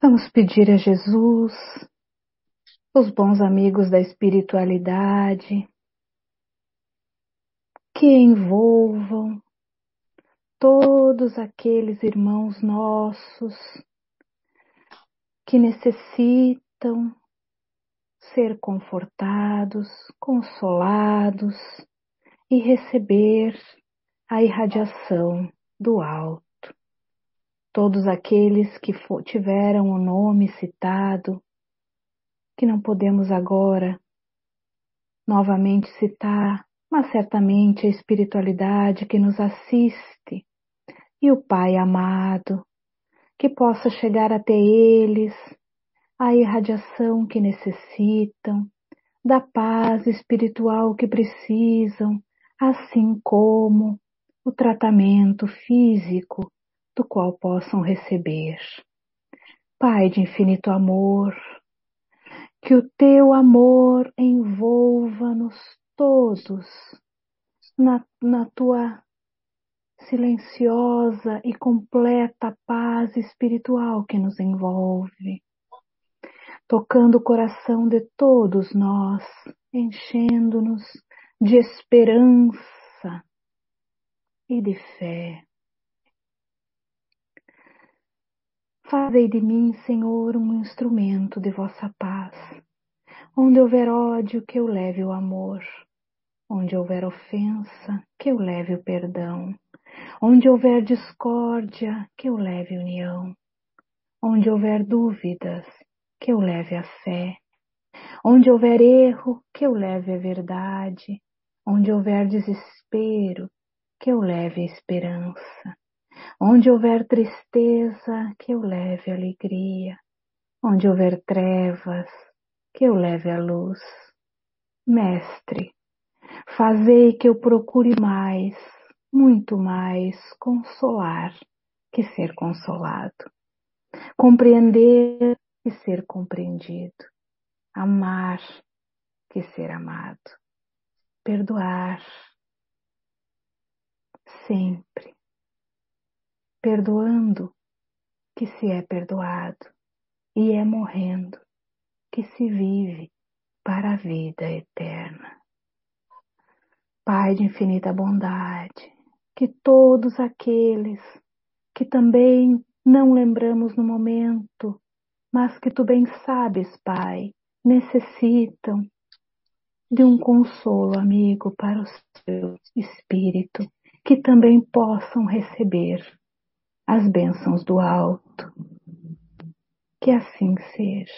Vamos pedir a Jesus, os bons amigos da espiritualidade, que envolvam todos aqueles irmãos nossos que necessitam ser confortados, consolados e receber a irradiação do alto. Todos aqueles que tiveram o nome citado, que não podemos agora novamente citar, mas certamente a espiritualidade que nos assiste e o Pai amado, que possa chegar até eles a irradiação que necessitam, da paz espiritual que precisam, assim como o tratamento físico do qual possam receber. Pai de infinito amor, que o teu amor envolva-nos todos na tua silenciosa e completa paz espiritual que nos envolve, tocando o coração de todos nós, enchendo-nos de esperança e de fé. Fazei de mim, Senhor, um instrumento de vossa paz. Onde houver ódio, que eu leve o amor. Onde houver ofensa, que eu leve o perdão. Onde houver discórdia, que eu leve união. Onde houver dúvidas, que eu leve a fé. Onde houver erro, que eu leve a verdade. Onde houver desespero, que eu leve a esperança. Onde houver tristeza, que eu leve alegria. Onde houver trevas, que eu leve a luz. Mestre, fazei que eu procure mais, muito mais, consolar que ser consolado. Compreender que ser compreendido. Amar que ser amado. Perdoar sempre. Perdoando que se é perdoado. E é morrendo que se vive para a vida eterna. Pai de infinita bondade, que todos aqueles que também não lembramos no momento, mas que tu bem sabes, Pai, necessitam de um consolo amigo para o seu espírito, que também possam receber as bênçãos do alto. Que assim seja.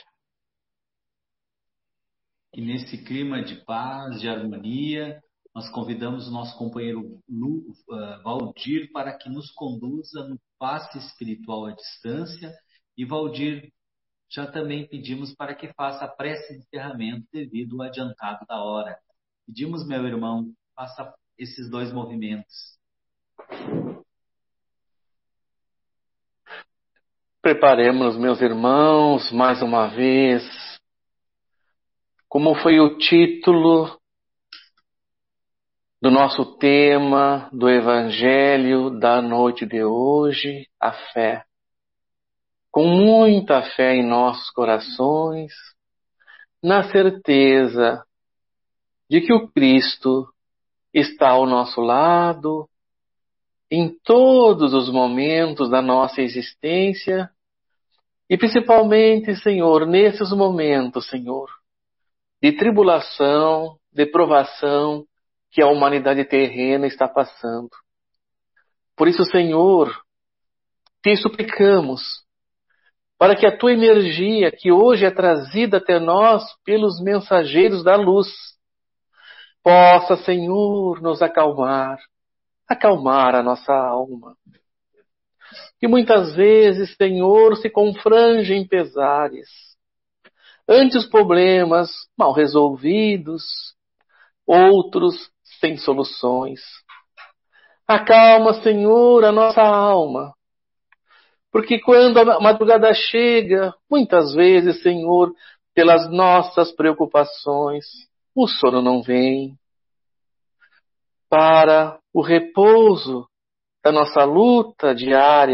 E nesse clima de paz, de harmonia, nós convidamos o nosso companheiro Valdir para que nos conduza no passe espiritual à distância. E Valdir, já também pedimos para que faça a prece de encerramento devido ao adiantado da hora. Pedimos, meu irmão, faça esses dois movimentos. Preparemos, meus irmãos, mais uma vez. Como foi o título do nosso tema do Evangelho da noite de hoje, a fé. Com muita fé em nossos corações, na certeza de que o Cristo está ao nosso lado em todos os momentos da nossa existência e principalmente, Senhor, nesses momentos, Senhor, de tribulação, de provação que a humanidade terrena está passando. Por isso, Senhor, te suplicamos para que a tua energia, que hoje é trazida até nós pelos mensageiros da luz, possa, Senhor, nos acalmar a nossa alma. Que muitas vezes, Senhor, se confrange em pesares, ante os problemas mal resolvidos, outros sem soluções. Acalma, Senhor, a nossa alma, porque quando a madrugada chega, muitas vezes, Senhor, pelas nossas preocupações, o sono não vem. Para o repouso da nossa luta diária,